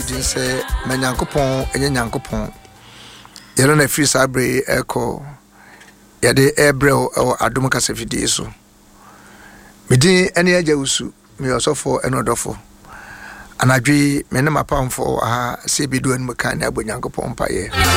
din say menyankopon enye nyankopon yero na free sabre eko yade ebrel o adom kasa fidie so medin ene agya usu me osofo ene odofo anadwi me ne mapamfo aha se bidu enu kan abonyankopon paye